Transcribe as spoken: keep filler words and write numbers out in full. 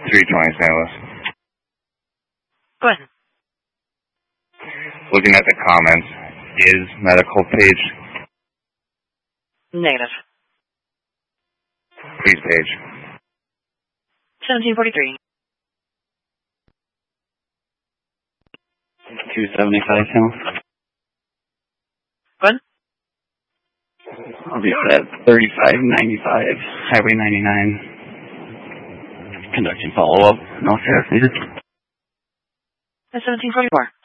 three twenty Saint Louis. Go ahead. Looking at the comments, is medical page? Negative. Please page. seventeen forty-three. two seventy-five Saint Louis. Go ahead. I'll be out at thirty-five ninety-five, Highway ninety-nine. Conducting follow-up. No staff needed. seventeen forty-four.